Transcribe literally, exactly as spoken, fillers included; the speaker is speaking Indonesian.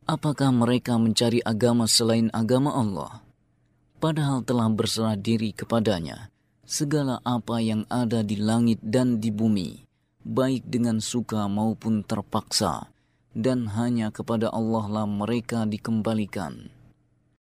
Apakah mereka mencari agama selain agama Allah, padahal telah berserah diri kepadanya segala apa yang ada di langit dan di bumi, baik dengan suka maupun terpaksa, dan hanya kepada Allah lah mereka dikembalikan.